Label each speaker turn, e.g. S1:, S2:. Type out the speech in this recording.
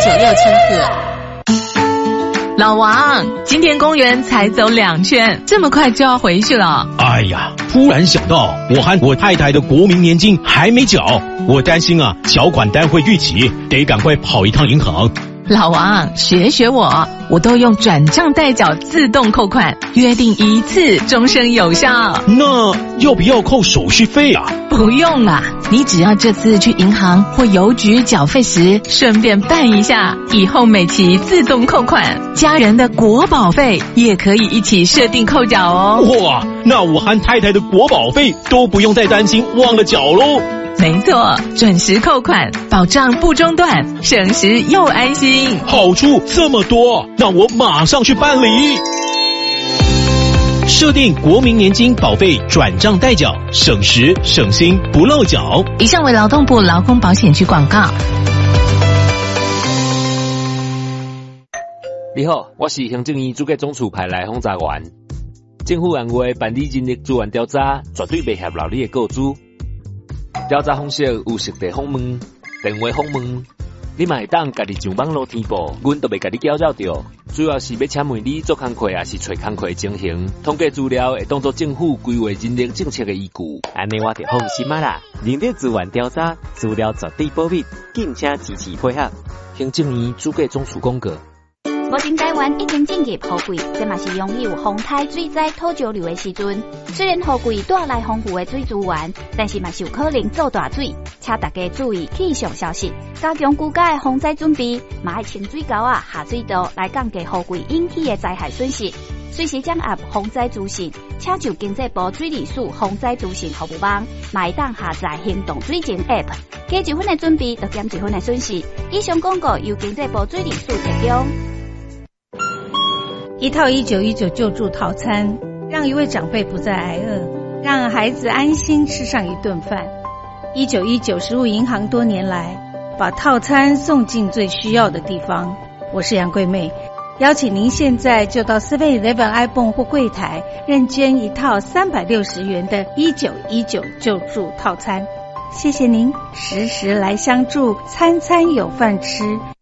S1: 96千赫。老王，今天公园才走2圈，这么快就要回去了？
S2: 哎呀，突然想到，我和我太太的国民年金还没缴，我担心啊，缴款单会逾期，得赶快跑一趟银行。
S1: 老王，学我都用转账代缴自动扣款，约定一次，终身有效。
S2: 那要不要扣手续费啊？
S1: 不用啦，你只要这次去银行或邮局缴费时，顺便办一下，以后每期自动扣款，家人的国保费也可以一起设定扣缴哦。
S2: 哇，那我和太太的国保费都不用再担心忘了缴咯。
S1: 没错，准时扣款，保障不中断，省时又安心。
S2: 好处这么多，那我马上去办理。设定国民年金保费转账代缴，省时省心不漏缴。
S1: 以上为劳动部劳工保险局广告。
S3: 你好，我是行政院主计总处派来轰炸员。政府按月办理人力资源调查，绝对袂泄露你的个资。调查方式有实地访问、电话访问，你嘛会当家己上网络填报，阮都袂家己搅扰着。主要是要请问你做工课还是找工课的情形，统计资料会当作政府规划人力政策的依据。
S4: 安尼我就放心啦。人力资源调查资料绝对保密，敬请支持配合。
S3: 行政院主计总处公告。
S5: 目前台湾已经进入雨季，这嘛是拥有风台水灾土石流的时阵。虽然雨季带来丰富的水资源，但是嘛是有可能造大水，请大家注意气象消息，加强居家的防灾准备，嘛要清水沟下水道来降低雨季引起的灾害损失。随时掌握防灾资讯，请就经济部水利署防灾资讯服务网，嘛会当下载行动水情 App， 加一分的准备，就减一分的损失。以上广告由经济部水利署提供。
S6: 一套1919救助套餐，让一位长辈不再挨饿，让孩子安心吃上一顿饭。1919食物银行多年来把套餐送进最需要的地方。我是杨桂妹，邀请您现在就到 7-Eleven iPhone 或柜台认捐一套360元的1919救助套餐。谢谢您时时来相助，餐餐有饭吃。